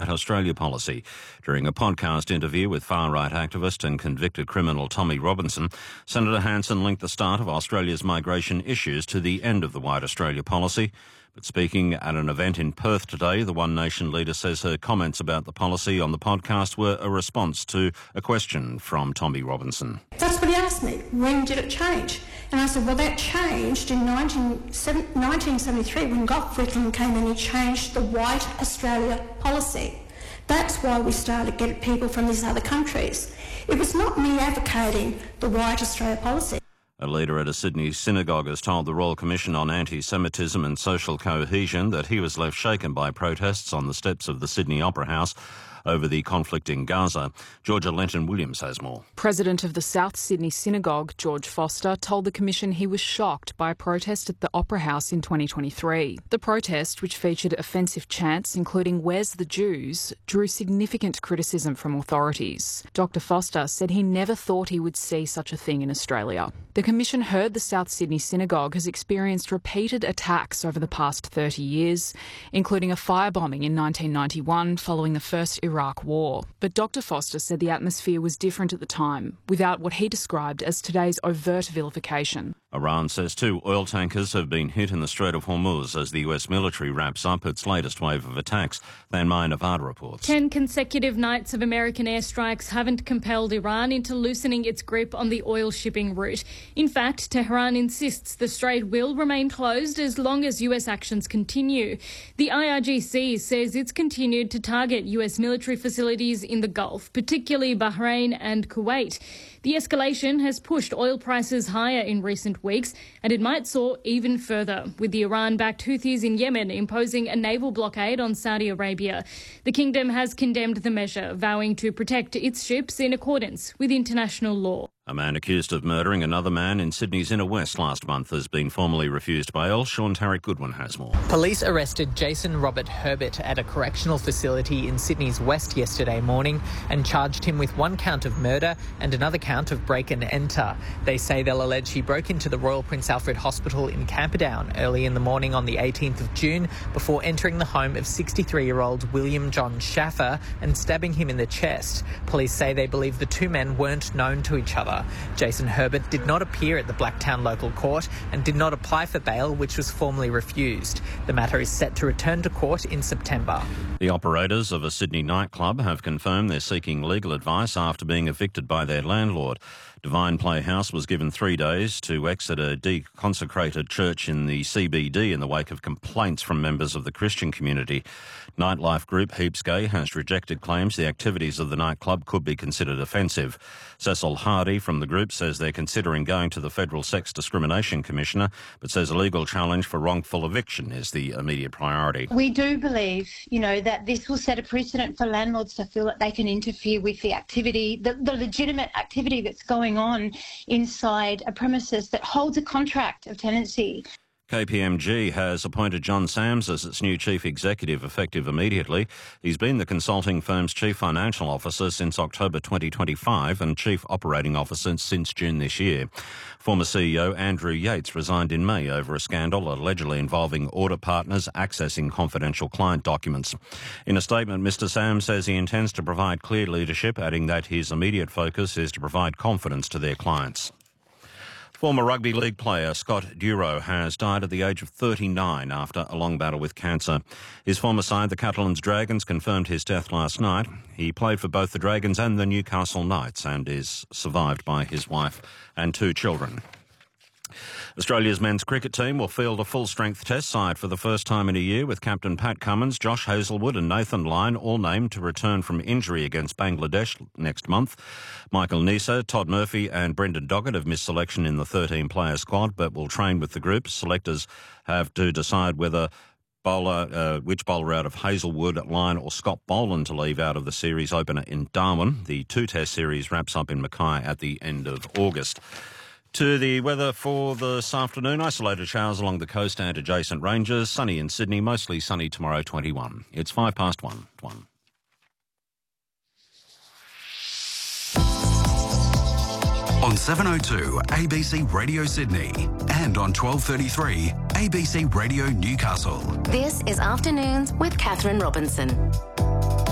Australia policy. During a podcast interview with far-right activist and convicted criminal Tommy Robinson, Senator Hanson linked the start of Australia's migration issues to the end of the White Australia policy. But speaking at an event in Perth today, the One Nation leader says her comments about the policy on the podcast were a response to a question from Tommy Robinson. That's what he asked me. When did it change? And I said, well, that changed in 1973 when Gough Whitlam came in and changed the White Australia policy. That's why we started getting people from these other countries. It was not me advocating the White Australia policy. A leader at a Sydney synagogue has told the Royal Commission on Anti-Semitism and Social Cohesion that he was left shaken by protests on the steps of the Sydney Opera House over the conflict in Gaza. Georgia Lenton-Williams has more. President of the South Sydney Synagogue, George Foster, told the Commission he was shocked by a protest at the Opera House in 2023. The protest, which featured offensive chants including "Where's the Jews?", drew significant criticism from authorities. Dr Foster said he never thought he would see such a thing in Australia. The Commission heard the South Sydney Synagogue has experienced repeated attacks over the past 30 years, including a firebombing in 1991 following the first Iraq War. But Dr Foster said the atmosphere was different at the time, without what he described as today's overt vilification. Iran says 2 oil tankers have been hit in the Strait of Hormuz as the US military wraps up its latest wave of attacks. Thanmai Nevada reports. 10 consecutive nights of American airstrikes haven't compelled Iran into loosening its grip on the oil shipping route. In fact, Tehran insists the strait will remain closed as long as US actions continue. The IRGC says it's continued to target US military facilities in the Gulf, particularly Bahrain and Kuwait. The escalation has pushed oil prices higher in recent weeks, and it might soar even further, with the Iran-backed Houthis in Yemen imposing a naval blockade on Saudi Arabia. The kingdom has condemned the measure, vowing to protect its ships in accordance with international law. A man accused of murdering another man in Sydney's Inner West last month has been formally refused bail. Sean Tarrant-Goodwin has more. Police arrested Jason Robert Herbert at a correctional facility in Sydney's West yesterday morning and charged him with 1 count of murder and another count of break and enter. They say they'll allege he broke into the Royal Prince Alfred Hospital in Camperdown early in the morning on the 18th of June before entering the home of 63-year-old William John Schaffer and stabbing him in the chest. Police say they believe the 2 men weren't known to each other. Jason Herbert did not appear at the Blacktown local court and did not apply for bail, which was formally refused. The matter is set to return to court in September. The operators of a Sydney nightclub have confirmed they're seeking legal advice after being evicted by their landlord. Divine Playhouse was given 3 days to exit a deconsecrated church in the CBD in the wake of complaints from members of the Christian community. Nightlife group Heaps Gay has rejected claims the activities of the nightclub could be considered offensive. Cecil Hardy from the group says they're considering going to the Federal Sex Discrimination Commissioner, but says a legal challenge for wrongful eviction is the immediate priority. We do believe, that this will set a precedent for landlords to feel that they can interfere with the activity, the legitimate activity that's going on inside a premises that holds a contract of tenancy. KPMG has appointed John Sams as its new chief executive effective immediately. He's been the consulting firm's chief financial officer since October 2025 and chief operating officer since June this year. Former CEO Andrew Yates resigned in May over a scandal allegedly involving audit partners accessing confidential client documents. In a statement, Mr Sams says he intends to provide clear leadership, adding that his immediate focus is to provide confidence to their clients. Former rugby league player Scott Duro has died at the age of 39 after a long battle with cancer. His former side, the Catalans Dragons, confirmed his death last night. He played for both the Dragons and the Newcastle Knights and is survived by his wife and 2 children. Australia's men's cricket team will field a full-strength test side for the first time in a year, with captain Pat Cummins, Josh Hazlewood and Nathan Lyon all named to return from injury against Bangladesh next month. Michael Nisa, Todd Murphy and Brendan Doggett have missed selection in the 13-player squad but will train with the group. Selectors have to decide whether which bowler out of Hazlewood, Lyon or Scott Boland to leave out of the series opener in Darwin. The 2-test series wraps up in Mackay at the end of August. To the weather for this afternoon, isolated showers along the coast and adjacent ranges. Sunny in Sydney, mostly sunny tomorrow, 21. It's 1:05. On 702 ABC Radio Sydney and on 1233 ABC Radio Newcastle. This is Afternoons with Catherine Robinson.